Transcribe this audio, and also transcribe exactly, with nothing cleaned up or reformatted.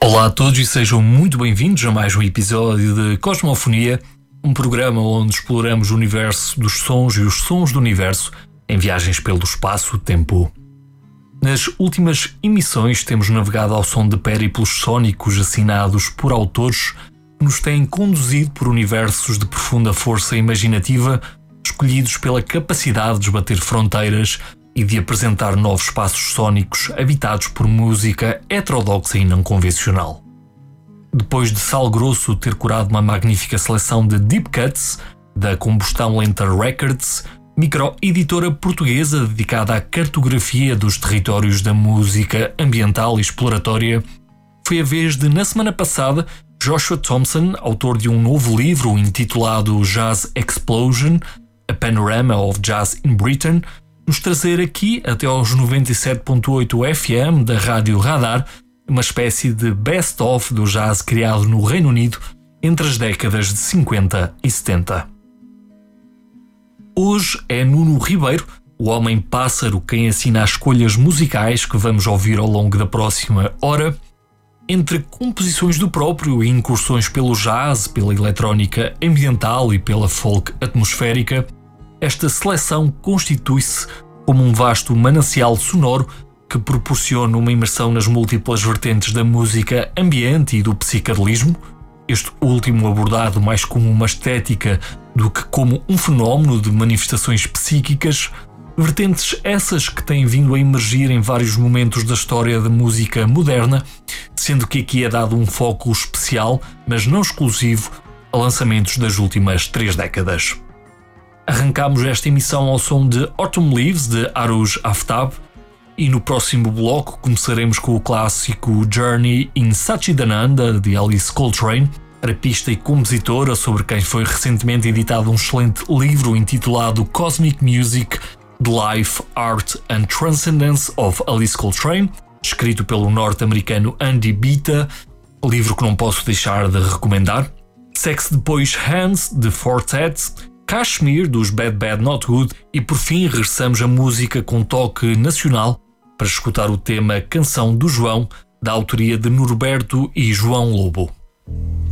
Olá a todos e sejam muito bem-vindos a mais um episódio de Cosmofonia, um programa onde exploramos o universo dos sons e os sons do universo em viagens pelo espaço-tempo. Nas últimas emissões temos navegado ao som de périplos sónicos assinados por autores que nos têm conduzido por universos de profunda força imaginativa, escolhidos pela capacidade de esbater fronteiras e de apresentar novos espaços sónicos habitados por música heterodoxa e não convencional. Depois de Sal Grosso ter curado uma magnífica seleção de Deep Cuts, da Combustão Lenta Records, microeditora portuguesa dedicada à cartografia dos territórios da música ambiental e exploratória, foi a vez de, na semana passada, Joshua Thompson, autor de um novo livro intitulado Jazz Explosion, A Panorama of Jazz in Britain, nos trazer aqui, até aos noventa e sete ponto oito F M da Rádio Radar, uma espécie de best-of do jazz criado no Reino Unido entre as décadas de cinquenta e setenta. Hoje é Nuno Ribeiro, o homem-pássaro, quem assina as escolhas musicais que vamos ouvir ao longo da próxima hora. Entre composições do próprio e incursões pelo jazz, pela eletrónica ambiental e pela folk atmosférica, esta seleção constitui-se como um vasto manancial sonoro que proporciona uma imersão nas múltiplas vertentes da música ambiente e do psicadelismo, este último abordado mais como uma estética do que como um fenómeno de manifestações psíquicas, vertentes essas que têm vindo a emergir em vários momentos da história da música moderna, sendo que aqui é dado um foco especial, mas não exclusivo, a lançamentos das últimas três décadas. Arrancámos esta emissão ao som de Autumn Leaves, de Aruj Aftab, e no próximo bloco começaremos com o clássico Journey in Satchidananda, de Alice Coltrane, arpista e compositora, sobre quem foi recentemente editado um excelente livro intitulado Cosmic Music, The Life, Art and Transcendence of Alice Coltrane, escrito pelo norte-americano Andy Bita, livro que não posso deixar de recomendar. Segue-se depois Hands, de Fortet, Kashmir, dos Bad Bad Not Good, e por fim regressamos à música com toque nacional para escutar o tema Canção do João, da autoria de Norberto e João Lobo.